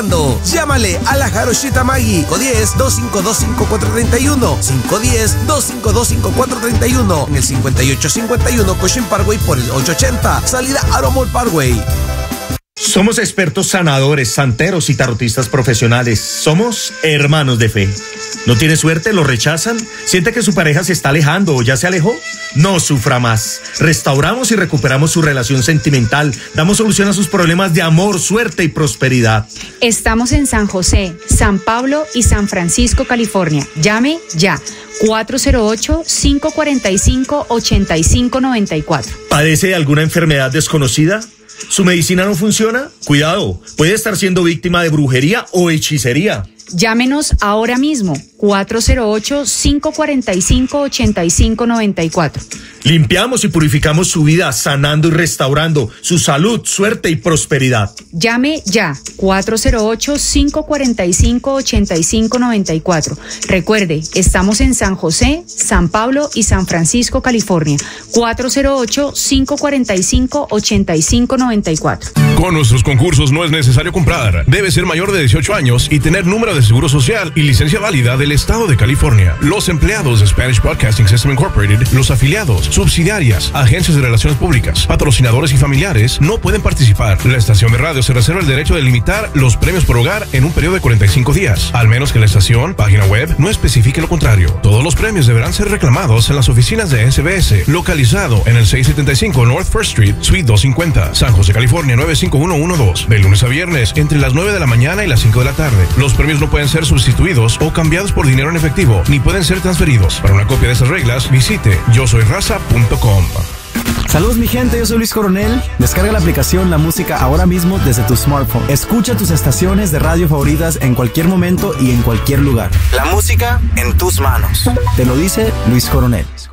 Llámale a la Jarochita Maggi, 510-252-5431, 510-252-5431, en el 5851 Cochin Parkway por el 880, salida Aromol Parkway. Somos expertos sanadores, santeros y tarotistas profesionales. Somos hermanos de fe. ¿No tiene suerte? ¿Lo rechazan? ¿Siente que su pareja se está alejando o ya se alejó? No sufra más. Restauramos y recuperamos su relación sentimental. Damos solución a sus problemas de amor, suerte y prosperidad. Estamos en San José, San Pablo y San Francisco, California. Llame ya. 408-545-8594. ¿Padece de alguna enfermedad desconocida? ¿Su medicina no funciona? Cuidado, puede estar siendo víctima de brujería o hechicería. Llámenos ahora mismo, 408-545-8594. Limpiamos y purificamos su vida, sanando y restaurando su salud, suerte y prosperidad. Llame ya, 408-545-8594. Recuerde, estamos en San José, San Pablo y San Francisco, California. 408-545-8594. Con nuestros concursos no es necesario comprar. Debe ser mayor de 18 años y tener número de seguro social y licencia válida del estado de California. Los empleados de Spanish Broadcasting System Incorporated, los afiliados, subsidiarias, agencias de relaciones públicas, patrocinadores y familiares no pueden participar. La estación de radio se reserva el derecho de limitar los premios por hogar en un periodo de 45 días, al menos que la estación, página web, no especifique lo contrario. Todos los premios deberán ser reclamados en las oficinas de SBS, localizado en el 675 North First Street, Suite 250, San José, California 95112, de lunes a viernes entre las 9 de la mañana y las 5 de la tarde. Los premios no pueden ser sustituidos o cambiados por dinero en efectivo, ni pueden ser transferidos. Para una copia de estas reglas, visite yosoyraza.com. Saludos mi gente, yo soy Luis Coronel. Descarga la aplicación La Música ahora mismo desde tu smartphone. Escucha tus estaciones de radio favoritas en cualquier momento y en cualquier lugar. La música en tus manos. Te lo dice Luis Coronel.